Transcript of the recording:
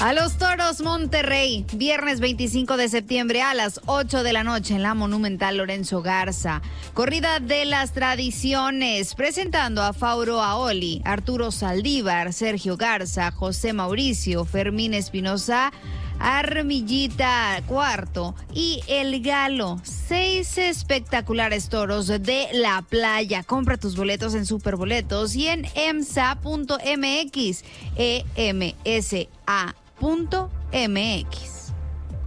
A los Toros Monterrey, viernes 25 de septiembre a las 8 de la noche en la Monumental Lorenzo Garza. Corrida de las tradiciones, presentando a Fauro Aoli, Arturo Saldívar, Sergio Garza, José Mauricio, Fermín Espinosa, Armillita Cuarto y El Galo. 6 espectaculares toros de la playa. Compra tus boletos en Superboletos y en emsa.mx, emsa.mx.